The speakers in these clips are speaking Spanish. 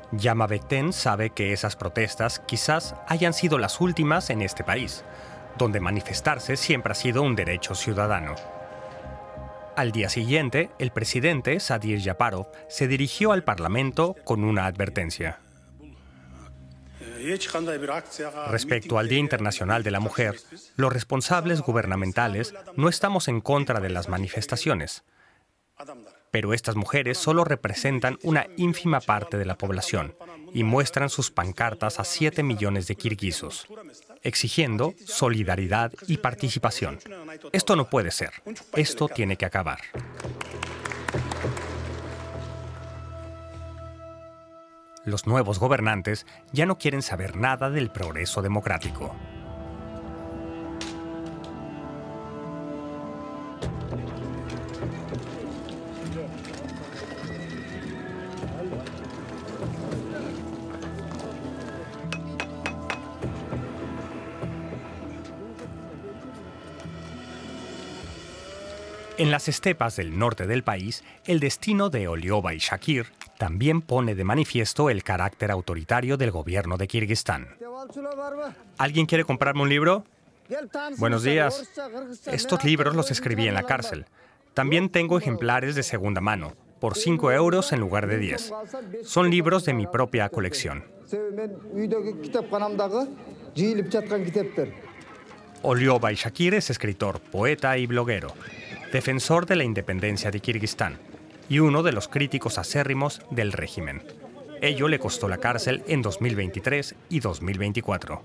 Yama Bekten sabe que esas protestas quizás hayan sido las últimas en este país, donde manifestarse siempre ha sido un derecho ciudadano. Al día siguiente, el presidente Sadir Japarov se dirigió al Parlamento con una advertencia. Respecto al Día Internacional de la Mujer, los responsables gubernamentales no estamos en contra de las manifestaciones, pero estas mujeres solo representan una ínfima parte de la población y muestran sus pancartas a 7 millones de kirguisos, exigiendo solidaridad y participación. Esto no puede ser. Esto tiene que acabar. Los nuevos gobernantes ya no quieren saber nada del progreso democrático. En las estepas del norte del país, el destino de Oliova y Shakir también pone de manifiesto el carácter autoritario del gobierno de Kirguistán. ¿Alguien quiere comprarme un libro? Buenos días. Estos libros los escribí en la cárcel. También tengo ejemplares de segunda mano, por 5 euros en lugar de 10. Son libros de mi propia colección. Oliova y Shakir es escritor, poeta y bloguero, defensor de la independencia de Kirguistán y uno de los críticos acérrimos del régimen. Ello le costó la cárcel en 2023 y 2024.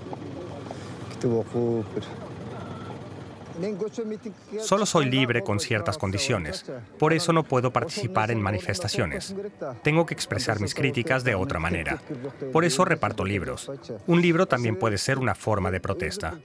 Solo soy libre con ciertas condiciones, por eso no puedo participar en manifestaciones. Tengo que expresar mis críticas de otra manera. Por eso reparto libros. Un libro también puede ser una forma de protesta.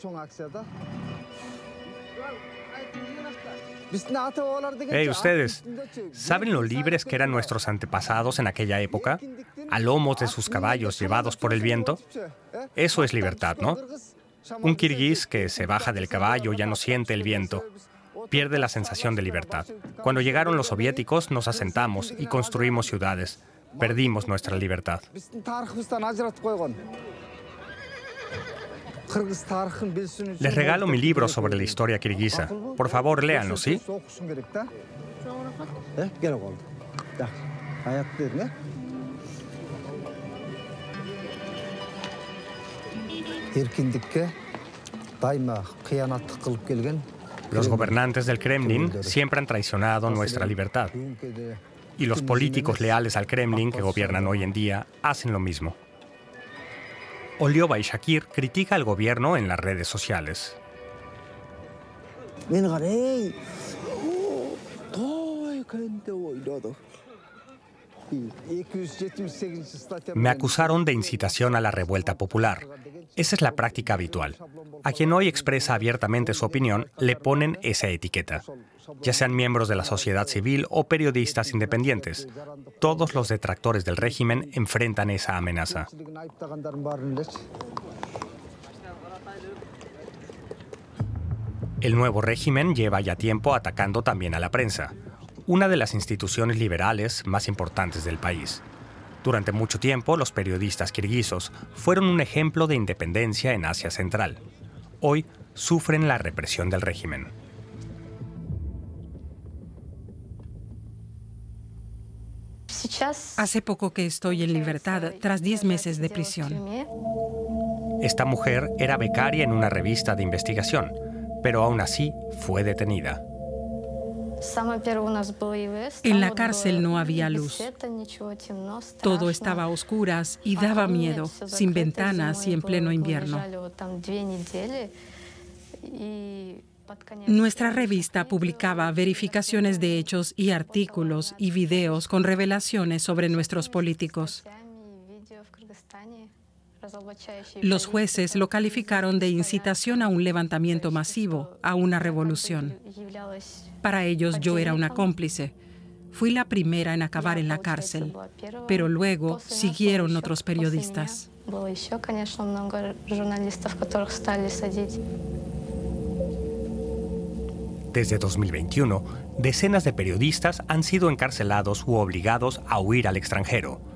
Hey, ustedes, ¿saben lo libres que eran nuestros antepasados en aquella época? A lomos de sus caballos llevados por el viento. Eso es libertad, ¿no? Un kirguís que se baja del caballo ya no siente el viento. Pierde la sensación de libertad. Cuando llegaron los soviéticos, nos asentamos y construimos ciudades. Perdimos nuestra libertad. Les regalo mi libro sobre la historia kirguisa. Por favor, léanlo, ¿sí? Los gobernantes del Kremlin siempre han traicionado nuestra libertad. Y los políticos leales al Kremlin que gobiernan hoy en día hacen lo mismo. Oliova y Shakir critica al gobierno en las redes sociales. Me acusaron de incitación a la revuelta popular. Esa es la práctica habitual. A quien hoy expresa abiertamente su opinión, le ponen esa etiqueta. Ya sean miembros de la sociedad civil o periodistas independientes. Todos los detractores del régimen enfrentan esa amenaza. El nuevo régimen lleva ya tiempo atacando también a la prensa, una de las instituciones liberales más importantes del país. Durante mucho tiempo, los periodistas kirguisos fueron un ejemplo de independencia en Asia Central. Hoy sufren la represión del régimen. Hace poco que estoy en libertad, tras 10 meses de prisión. Esta mujer era becaria en una revista de investigación, pero aún así fue detenida. En la cárcel no había luz. Todo estaba a oscuras y daba miedo, sin ventanas y en pleno invierno. Nuestra revista publicaba verificaciones de hechos y artículos y videos con revelaciones sobre nuestros políticos. Los jueces lo calificaron de incitación a un levantamiento masivo, a una revolución. Para ellos yo era una cómplice. Fui la primera en acabar en la cárcel, pero luego siguieron otros periodistas. Desde 2021, decenas de periodistas han sido encarcelados u obligados a huir al extranjero.